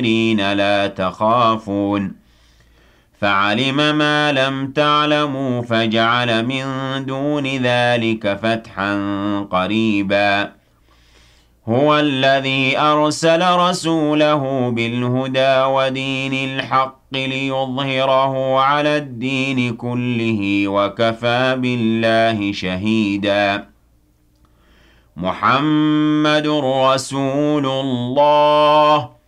لا تخافون فعلم ما لم تعلموا فجعل من دون ذلك فتحا قريبا هو الذي أرسل رسوله بالهدى ودين الحق ليظهره على الدين كله وكفى بالله شهيدا محمد رسول الله